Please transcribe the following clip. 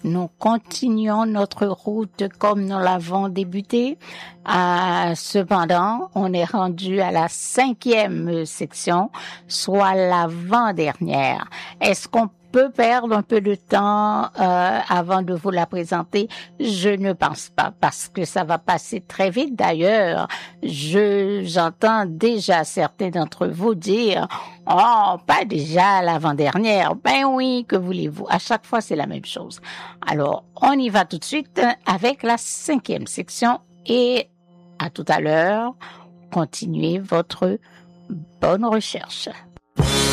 Nous continuons notre route comme nous l'avons débuté. Cependant, on est rendu à la 5e section, soit l'avant-dernière. Est-ce qu'on peut perdre un peu de temps avant de vous la présenter? Je ne pense pas, parce que ça va passer très vite. D'ailleurs, j'entends déjà certains d'entre vous dire « Oh, pas déjà l'avant-dernière ». Ben oui, que voulez-vous? À chaque fois, c'est la même chose. Alors, on y va tout de suite avec la 5e section et à tout à l'heure. Continuez votre bonne recherche.